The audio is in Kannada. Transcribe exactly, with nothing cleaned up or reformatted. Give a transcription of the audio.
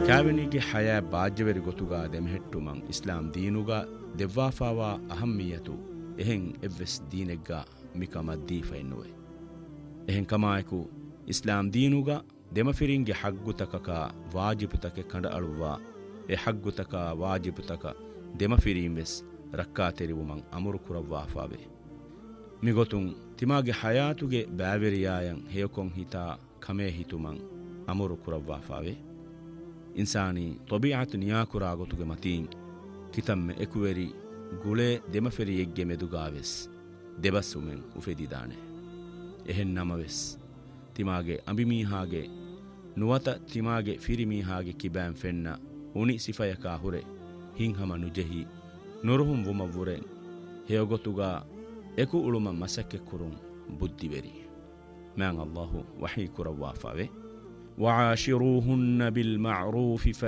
ಕ್ಯಾವೆನಿಗೆ ಹಯಾ ಬಾಜ್ಯವರಿ ಗೊತುಗ ದೆಮೆහෙಟ್ಟುಮಂ ಇಸ್ಲಾಂ ದೀನುಗ ದೆವ್ವಾಫಾವಾ ಅಹಮ್ಮಿಯತು ಎಹೆಂ ಎವ್ವೆಸ್ ದೀನೆಗ್ಗ ಮಿಕಮ ದೀಫೆನ್ನುವೆ ಎಹೆಂ ಕಮಾಯಕು ಇಸ್ಲಾಂ ದೀನುಗ ದೆಮಫಿರಿಂಗೆ ಹಗ್ಗುತಕಕ ವಾಜಿಬುತಕೆ ಕಂಡ ಅಳುವ ಎ ಹಗ್ಗುತಕ ವಾಜಿಬುತಕ ದೆಮಫಿರಿಂವೆಸ್ ರಕ್ಕಾ ತೆರಿವುಮಂ ಅಮುರು ಕುರವ್ವಾಫಾವೆ ಮಿಗೊತುಂ ತಿಮಾಗೆ ಹಯಾತುಗೆ ಬ್ಯಾವೆರಿಯಾಯಂ ಹೇಯಕೊಂ ಹಿತಾ ಕಮೇ ಹಿತುಮಂ ಅಮುರು ಕುರವ್ವಾಫಾವೆ ಇನ್ಸಾನಿ ತೊಬಿಯಾತು ನಿಯಾಕುರಾಗೊತುಗೆ ಮತೀಂ ಕಿತಮ್ಮೆ ಎಕುವೆರಿ ಗುಳೆ ದೆಮಫೆರಿಯೆಗ್ಗೆ ಮೆದುಗಾವೆಸ್ ದೆಬಸ್ಸುಮೆಂ ಉಫೆದಿದಾನೆ ಎಹೆನ್ ನಮವೆಸ್ ತಿಮಾಗೆ ಅಂಬಿಮೀಹಾಗೆ ನುವತ ತಿಮಾಗೆ ಫಿರಿಮೀಹಾಗೆ ಕಿಬ್ಯಾಂ ಫೆನ್ನ ಉಣಿ ಸಿಫಯಕಾ ಹುರೆ ಹಿಂಹಮ ನುಜೆಹಿ ನುರುಹುಂ ವುಮವ್ವುರೆಂ ಹೇಯಗೊತುಗ ಎಕು ಉಳುಮ ಮಸಕ್ಕೆ ಕುರುಂ ಬುದ್ಧಿವೆರಿ ಮ್ಯಾಂ ಅಲ್ಲಾಹು ವಹೀ ಕುರವ್ವಾಫಾವೆ ವಆಶಿರೂಹುನ್ನ ಬಿಲ್ ಮಅರೂಫಿ